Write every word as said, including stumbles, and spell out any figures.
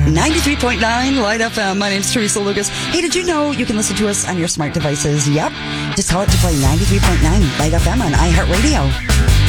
ninety-three point nine Light F M. My name's Teresa Lucas. Hey, did you know you can listen to us on your smart devices? Yep. Just tell it to play ninety-three point nine Light F M on iHeartRadio.